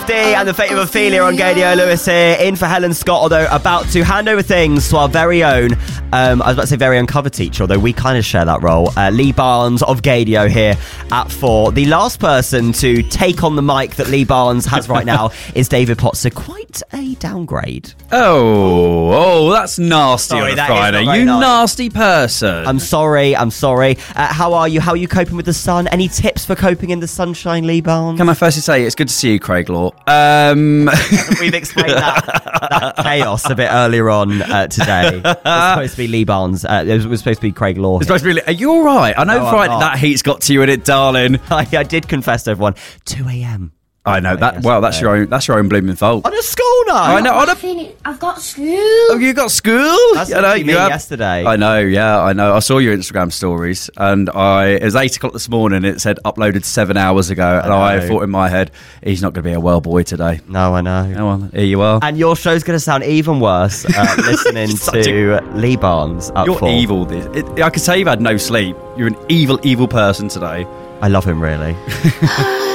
And the fate of Ophelia on Gadio. Lewis here, in for Helen Scott, although about to hand over things to our very own, I was about to say very own cover teacher, although we kind of share that role. Lee Barnes of Gadio here at 4. The last person to take on the mic that Lee Barnes has right now is David Potts. So quite a downgrade. Oh, that's nasty on a Friday. You nasty person. I'm sorry. How are you? How are you coping with the sun? Any tips for coping in the sunshine, Lee Barnes? Can I firstly say it's good to see you, Craig Law. We've explained that chaos a bit earlier on today. It was supposed to be Lee Barnes. It was supposed to be Craig Law. It's supposed to be. Are you all right? I know Friday that heat's got to you in it, darling. I did confess to everyone. 2 a.m. I know that. Well, that's your own blooming fault. On a school night. I know. I've got school. Oh, you got school? That's what you mean yesterday. I know. Yeah, I know. I saw your Instagram stories, and it was 8 o'clock this morning. It said uploaded 7 hours ago, and I thought in my head, he's not going to be a well boy today. No, I know. Oh, well, here you are. And your show's going to sound even worse listening to Lee Barnes up You're 4. evil. I could say you've had no sleep. You're an evil, evil person today. I love him, really.